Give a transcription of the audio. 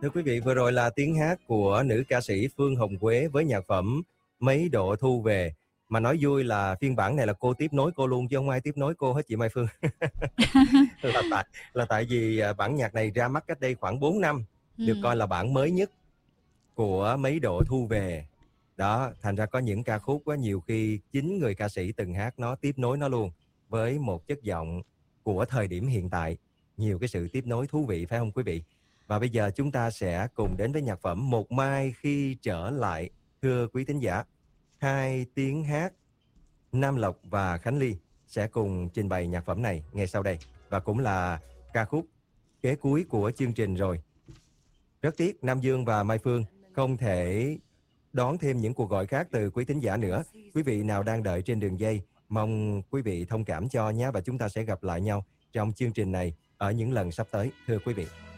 Thưa quý vị, vừa rồi là tiếng hát của nữ ca sĩ Phương Hồng Quế với nhạc phẩm Mấy Độ Thu Về. Mà nói vui là phiên bản này là cô tiếp nối cô luôn chứ không ai tiếp nối cô hết chị Mai Phương. là tại là tại vì bản nhạc này ra mắt cách đây khoảng 4 năm, được coi là bản mới nhất của Mấy Độ Thu Về. Đó, thành ra có những ca khúc quá nhiều khi chính người ca sĩ từng hát nó tiếp nối nó luôn với một chất giọng của thời điểm hiện tại. Nhiều cái sự tiếp nối thú vị phải không quý vị? Và bây giờ chúng ta sẽ cùng đến với nhạc phẩm Một Mai Khi Trở Lại. Thưa quý thính giả, hai tiếng hát Nam Lộc và Khánh Ly sẽ cùng trình bày nhạc phẩm này ngay sau đây. Và cũng là ca khúc kế cuối của chương trình rồi. Rất tiếc Nam Dương và Mai Phương không thể đón thêm những cuộc gọi khác từ quý thính giả nữa. Quý vị nào đang đợi trên đường dây, mong quý vị thông cảm cho nhé, và chúng ta sẽ gặp lại nhau trong chương trình này ở những lần sắp tới, thưa quý vị.